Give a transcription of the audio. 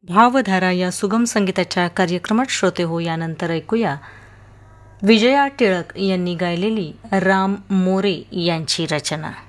भावधारा या सुगम संगीताच्या कार्यक्रमात श्रोते हो. यानंतर ऐकूया विजया टिळक यांनी गायलेली राम मोरे यांची रचना.